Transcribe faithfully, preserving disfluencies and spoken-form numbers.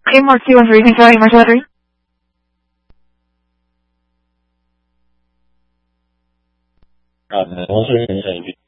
Okay, Mark two one three. Can you try Mark two one three? 啊，同时影响一句。